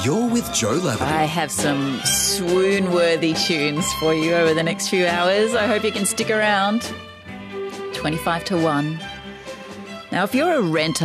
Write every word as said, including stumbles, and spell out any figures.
You're with Joe Lavender. I have some swoon-worthy tunes for you over the next few hours. I hope you can stick around. twenty-five to one. Now, if you're a renter